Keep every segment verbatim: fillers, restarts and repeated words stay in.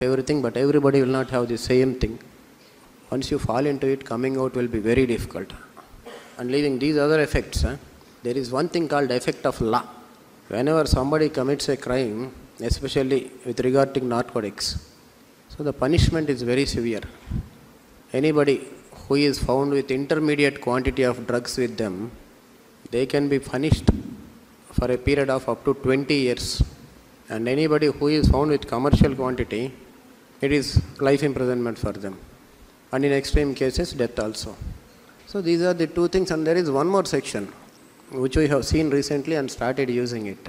everything, but everybody will not have the same thing. Once you fall into it, coming out will be very difficult. And leaving these other effects, huh, there is one thing called effect of law. Whenever somebody commits a crime, especially with regard to narcotics, so the punishment is very severe. Anybody who is found with intermediate quantity of drugs with them, they can be punished for a period of up to twenty years. And anybody who is found with commercial quantity, it is life imprisonment for them. And in extreme cases, death also. So these are the two things, and there is one more section which we have seen recently and started using it.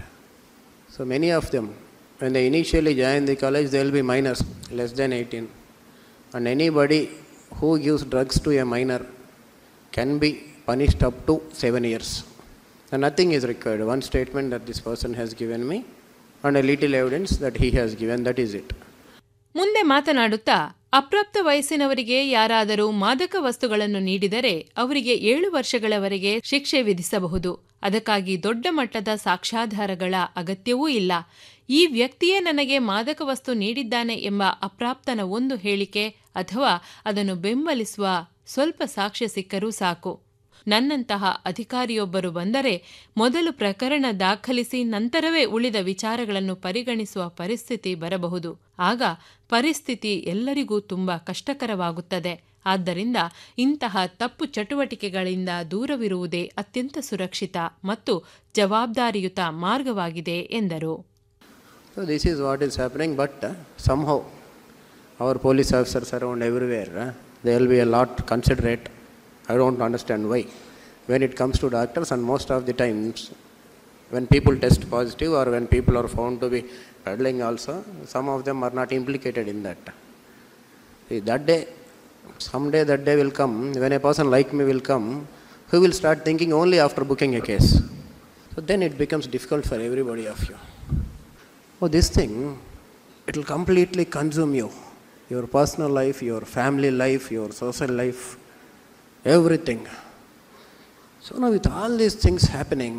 So many of them, when they initially join the college, they will be minors, less than eighteen. And anybody who gives drugs to a minor can be punished up to seven years. And nothing is required. One statement that this person has given me and a little evidence that he has given, that is it. ಮುಂದೆ ಮಾತನಾಡುತ್ತಾ, ಅಪ್ರಾಪ್ತ ವಯಸ್ಸಿನವರಿಗೆ ಯಾರಾದರೂ ಮಾದಕ ವಸ್ತುಗಳನ್ನು ನೀಡಿದರೆ ಅವರಿಗೆ ಏಳು ವರ್ಷಗಳವರೆಗೆ ಶಿಕ್ಷೆ ವಿಧಿಸಬಹುದು. ಅದಕ್ಕಾಗಿ ದೊಡ್ಡ ಮಟ್ಟದ ಸಾಕ್ಷ್ಯಾಧಾರಗಳ ಅಗತ್ಯವೂ ಇಲ್ಲ. ಈ ವ್ಯಕ್ತಿಯೇ ನನಗೆ ಮಾದಕ ವಸ್ತು ನೀಡಿದ್ದಾನೆ ಎಂಬ ಅಪ್ರಾಪ್ತನ ಒಂದು ಹೇಳಿಕೆ ಅಥವಾ ಅದನ್ನು ಬೆಂಬಲಿಸುವ ಸ್ವಲ್ಪ ಸಾಕ್ಷ್ಯ ಸಿಕ್ಕರೂ ಸಾಕು. ನನ್ನಂತಹ ಅಧಿಕಾರಿಯೊಬ್ಬರು ಬಂದರೆ ಮೊದಲು ಪ್ರಕರಣ ದಾಖಲಿಸಿ ನಂತರವೇ ಉಳಿದ ವಿಚಾರಗಳನ್ನು ಪರಿಗಣಿಸುವ ಪರಿಸ್ಥಿತಿ ಬರಬಹುದು. ಆಗ ಪರಿಸ್ಥಿತಿ ಎಲ್ಲರಿಗೂ ತುಂಬಾ ಕಷ್ಟಕರವಾಗುತ್ತದೆ. ಆದ್ದರಿಂದ ಇಂತಹ ತಪ್ಪು ಚಟುವಟಿಕೆಗಳಿಂದ ದೂರವಿರುವುದೇ ಅತ್ಯಂತ ಸುರಕ್ಷಿತ ಮತ್ತು ಜವಾಬ್ದಾರಿಯುತ ಮಾರ್ಗವಾಗಿದೆ ಎಂದರು. So this is what is happening, but uh, somehow our police officers around everywhere, uh, they will be a lot considerate. I don't understand why. When it comes to doctors, and most of the times when people test positive or when people are found to be peddling also, some of them are not implicated in that. See, that day, someday that day will come, when a person like me will come, who will start thinking only after booking a case. So then it becomes difficult for everybody of you. Oh, this thing, it will completely consume you. Your personal life, your family life, your social life, everything. So now with all these things happening,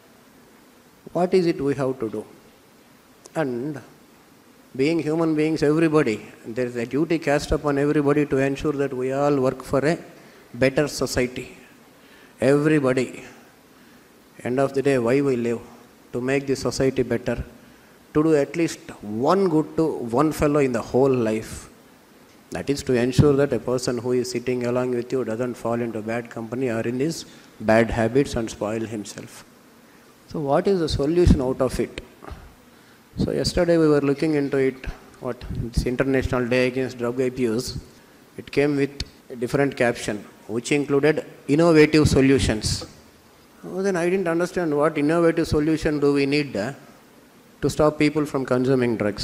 what is it we have to do? And being human beings, everybody, there is a duty cast upon everybody to ensure that we all work for a better society. Everybody. End of the day, why we live? To make the society better. To do at least one good to one fellow in the whole life. That is to ensure that a person who is sitting along with you doesn't fall into bad company or in his bad habits and spoil himself. So what is the solution out of it? So yesterday we were looking into it, what, this International Day Against Drug Abuse. It came with a different caption, which included innovative solutions. Oh, then I didn't understand what innovative solution do we need uh, to stop people from consuming drugs.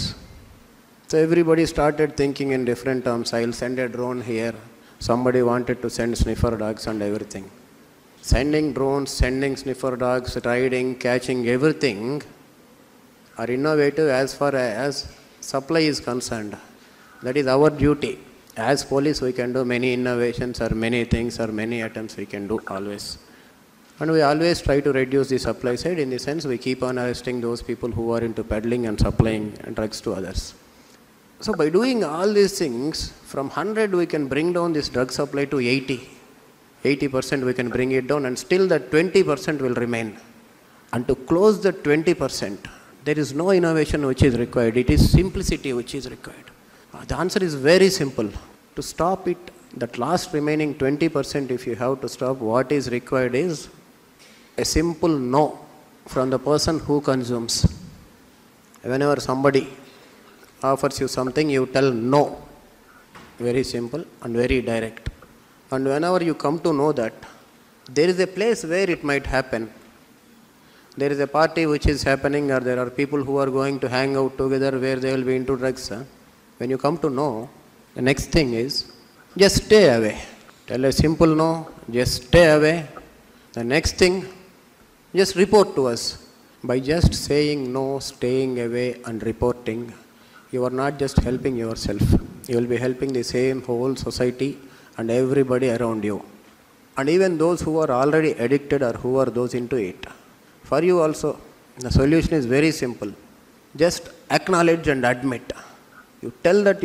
So everybody started thinking in different terms. I'll send a drone here. Somebody wanted to send sniffer dogs and everything. Sending drones, sending sniffer dogs, riding, catching, everything are innovative as far as supply is concerned. That is our duty. As police, we can do many innovations or many things or many attempts we can do always. And we always try to reduce the supply side. In the sense, we keep on arresting those people who are into peddling and supplying drugs to others. So by doing all these things, from one hundred we can bring down this drug supply to eighty. eighty percent we can bring it down, and still that twenty percent will remain. And to close the twenty percent, there is no innovation which is required. It is simplicity which is required. The answer is very simple. To stop it, that last remaining twenty percent, if you have to stop, what is required is a simple no from the person who consumes. Whenever somebody offers you something, you tell no. Very simple and very direct. And whenever you come to know that there is a place where it might happen, there is a party which is happening, or there are people who are going to hang out together where they will be into drugs. Huh? When you come to know, the next thing is just stay away. Tell a simple no, just stay away. The next thing, just report to us. By just saying no, staying away and reporting, you are not just helping yourself. You will be helping the same whole society and everybody around you. And even those who are already addicted or who are those into it. For you also, the solution is very simple. Just acknowledge and admit. You tell that